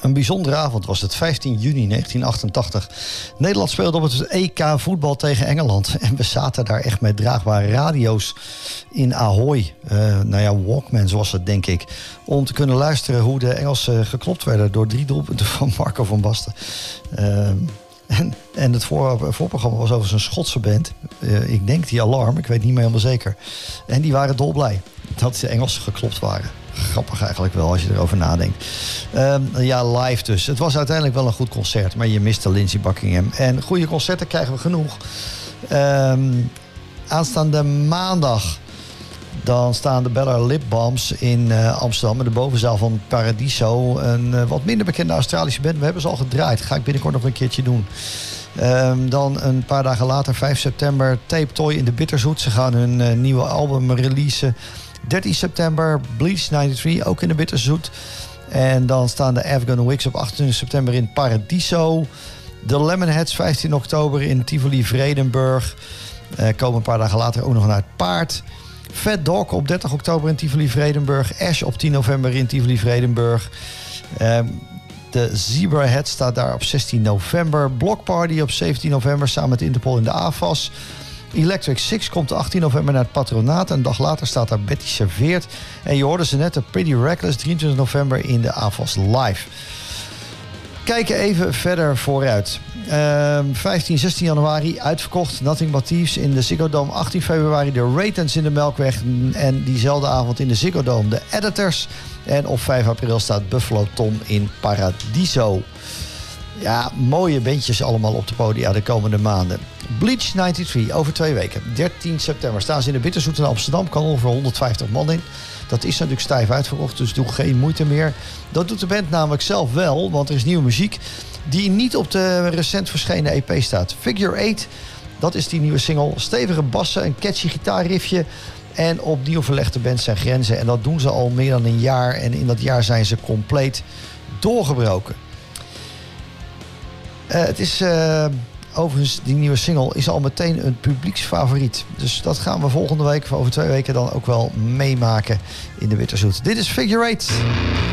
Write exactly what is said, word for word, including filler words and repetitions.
Een bijzondere avond was het, vijftien juni negentien achtentachtig. Nederland speelde op het E K voetbal tegen Engeland. En we zaten daar echt met draagbare radio's in Ahoy. Uh, nou ja, Walkman was het, denk ik. Om te kunnen luisteren hoe de Engelsen geklopt werden door drie doelpunten van Marco van Basten. Uh, en, en het voor, voorprogramma was over zijn Schotse band. Uh, ik denk die Alarm, ik weet niet meer helemaal zeker. En die waren dolblij dat de Engelsen geklopt waren. Grappig eigenlijk wel, als je erover nadenkt. Um, ja, live dus. Het was uiteindelijk wel een goed concert, maar je miste Lindsey Buckingham. En goede concerten krijgen we genoeg. Um, aanstaande maandag dan staan de Bella Lip Balms in uh, Amsterdam, in de bovenzaal van Paradiso. Een uh, wat minder bekende Australische band. We hebben ze al gedraaid. Ga ik binnenkort nog een keertje doen. Um, dan een paar dagen later, vijf september, Tape Toy in de Bitterzoet. Ze gaan hun uh, nieuwe album releasen. dertien september, Bleach drieënnegentig, ook in de Bitterzoet. En dan staan de Afghan Wigs op achtentwintig september in Paradiso. De Lemonheads vijftien oktober in Tivoli Vredenburg. Uh, komen een paar dagen later ook nog naar het Paard. Fat Dog op dertig oktober in Tivoli Vredenburg. Ash op tien november in Tivoli Vredenburg. Uh, de Zebrahead staat daar op zestien november. Block Party op zeventien november samen met Interpol in de A F A S. Electric Six komt achttien november naar het Patronaat. Een dag later staat daar Betty Serveert. En je hoorde ze net, de Pretty Reckless, drieëntwintig november in de A F A S Live. Kijken even verder vooruit. Uh, vijftien, zestien januari uitverkocht. Nothing But Thieves in de Ziggo Dome. achttien februari de Raytons in de Melkweg. En diezelfde avond in de Ziggo Dome de Editors. En op vijf april staat Buffalo Tom in Paradiso. Ja, mooie bandjes allemaal op de podia de komende maanden. Bleach drieënnegentig, over twee weken. dertien september staan ze in de Bitterzoet in Amsterdam. Kan ongeveer honderdvijftig man in. Dat is natuurlijk stijf uitverkocht, dus doe geen moeite meer. Dat doet de band namelijk zelf wel, want er is nieuwe muziek die niet op de recent verschenen E P staat. Figure eight, dat is die nieuwe single. Stevige bassen, een catchy gitaarriffje en opnieuw verlegde band zijn grenzen. En dat doen ze al meer dan een jaar en in dat jaar zijn ze compleet doorgebroken. Uh, het is... Uh, Overigens, die nieuwe single is al meteen een publieksfavoriet. Dus dat gaan we volgende week, of over twee weken, dan ook wel meemaken in de Bitterzoet. Dit is Figure eight.